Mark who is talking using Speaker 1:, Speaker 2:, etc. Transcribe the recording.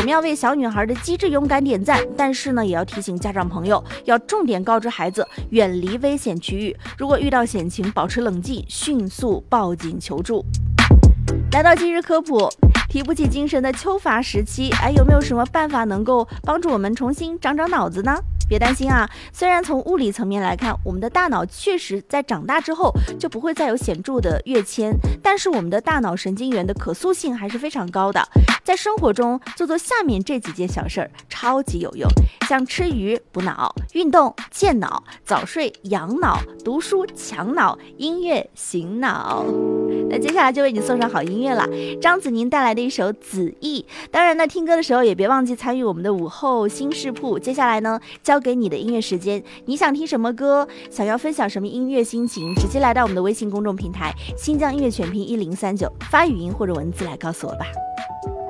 Speaker 1: 们要为小女孩的机智勇敢点赞，但是呢，也要提醒家长朋友，要重点告知孩子远离危险区域，如果遇到险情，保持冷静，迅速报警求助。来到今日科普，提不起精神的秋乏时期，有没有什么办法能够帮助我们重新长脑子呢？别担心啊，虽然从物理层面来看，我们的大脑确实在长大之后就不会再有显著的跃迁，但是我们的大脑神经元的可塑性还是非常高的。在生活中做下面这几件小事儿，超级有用，像吃鱼补脑、运动健脑、早睡养脑、读书强脑、音乐醒脑。那接下来就为你送上好音乐了，张子宁带来的一首《子意》。当然呢，听歌的时候也别忘记参与我们的午后新视铺。接下来呢，交给你的音乐时间，你想听什么歌，想要分享什么音乐心情，直接来到我们的微信公众平台新疆音乐全拼1039，发语音或者文字来告诉我吧。